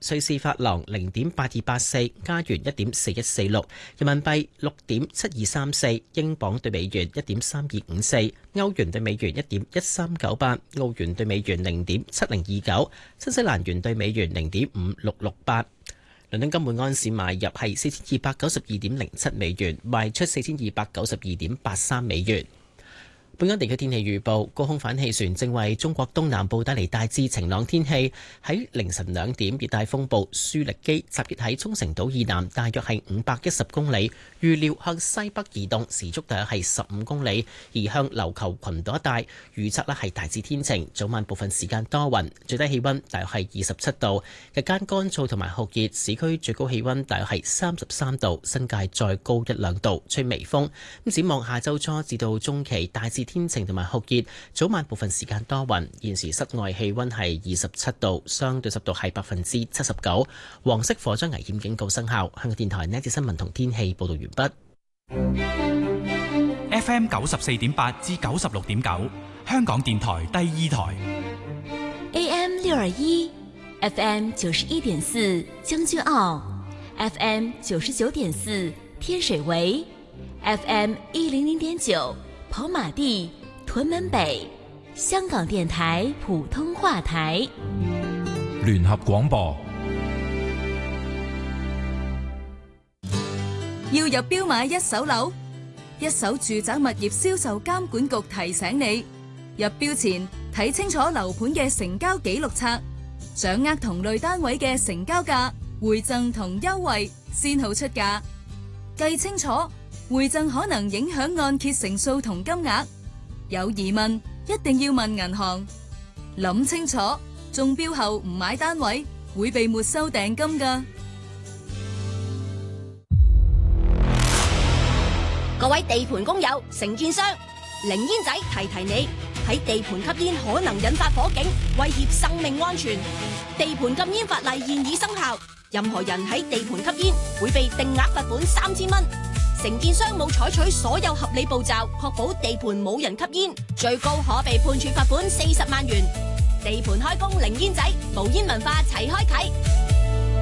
瑞士法郎0.8284，加元1.4146，人民幣6.7234，英鎊對美元1.3254，歐元對美元1.1398，澳元對美元0.7029，新西蘭元對美元0.5668。倫敦金每安士買入係4292.07美元，賣出4292.83美元。本港地區天氣預報，高空反氣旋正為中國東南部帶嚟大致晴朗天氣。喺凌晨2點，熱帶風暴舒力基集結喺沖繩島以南，大約係510公里，預料向西北移動，時速大約係15公里，移向琉球群島一帶。預測咧係大致天晴，早晚部分時間多雲，最低氣溫大約係27度，日間乾燥同埋酷熱，市區最高氣溫大約係33度，新界再高1-2度，吹微風。咁展望下週初至到中期，大致天晴同埋酷熱，早晚部分時間多雲。現時室外氣溫係27度，相對濕度係79%。黃色火災危險警告生效。香港電台呢節新聞同天氣報道完畢。 FM 94.8至96.9，香港電台第2台。 AM 621 FM 91.4將軍澳 FM 99.4天水圍 FM 100.9跑馬地屯門北，香港電台普通話台。 聯合廣播。 要入標買一手樓，一手住宅物業銷售監管局提醒你，入標前睇清楚樓盤嘅成交記錄冊，掌握同類單位嘅成交價、回贈同優惠，先好出價。計清楚回贈可能影響按揭成數同金額，有疑問一定要問銀行。諗清楚，中標後唔買單位會被沒收訂金㗎。 各位地盤工友、承建商，零煙仔提提你，喺地盤吸煙可能引發火警，威脅生命安全。地盤禁煙法例現已生效，任何人喺地盤吸煙會被定額罰款3000蚊。承建商冇採取所有合理步驟，確保地盤冇人吸煙，最高可被判處罰款40萬元。地盤開工零煙仔，無煙文化齊開啟。